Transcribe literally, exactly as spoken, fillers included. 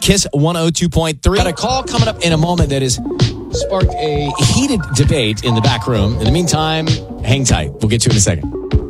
Kiss one oh two point three. Got a call coming up in a moment that has sparked a heated debate in the back room. In the meantime, hang tight. We'll get to it in a second.